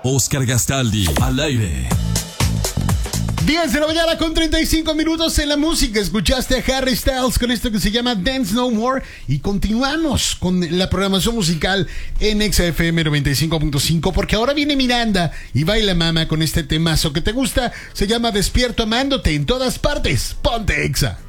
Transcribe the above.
Oscar Gastaldi, al aire. 10 de la mañana con 35 minutos en la música. Escuchaste a Harry Styles con esto que se llama Dance No More. Y continuamos con la programación musical en XFM 95.5, porque ahora viene Miranda y baila mama con este temazo que te gusta. Se llama Despierto Amándote en todas partes. Ponte Exa.